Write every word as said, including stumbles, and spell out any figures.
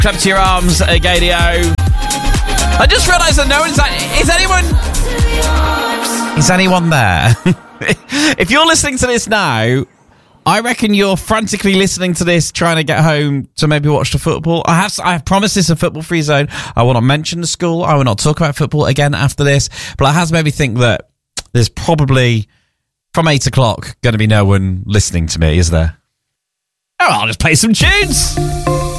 Clap to your arms, Agadio. I just realised that no one's... Is anyone... Is anyone there? If you're listening to this now, I reckon you're frantically listening to this, trying to get home to maybe watch the football. I have I have promised this a football-free zone. I will not mention the school. I will not talk about football again after this. But it has made me think that there's probably, from eight o'clock, going to be no one listening to me, is there? Oh, I'll just play some tunes.